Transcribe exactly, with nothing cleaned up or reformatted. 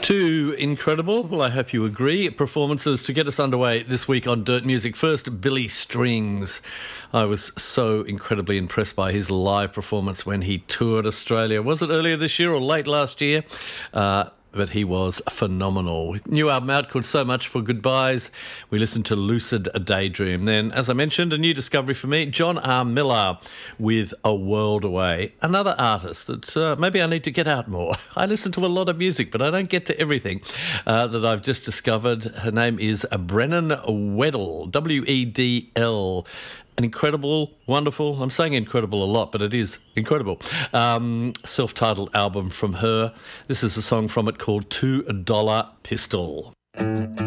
Two incredible, well, I hope you agree, performances to get us underway this week on Dirt Music. First, Billy Strings. I was so incredibly impressed by his live performance when he toured Australia. Was it earlier this year or late last year? Uh, but he was phenomenal. New album out called So Much for Goodbyes. We listened to Lucid Daydream. Then, as I mentioned, a new discovery for me, John R. Miller with A World Away. Another artist that uh, maybe I need to get out more. I listen to a lot of music, but I don't get to everything uh, that I've just discovered. Her name is Brennan Weddle, W E D L. An incredible, wonderful, I'm saying incredible a lot, but it is incredible, um, self-titled album from her. This is a song from it called Two Dollar Pistol.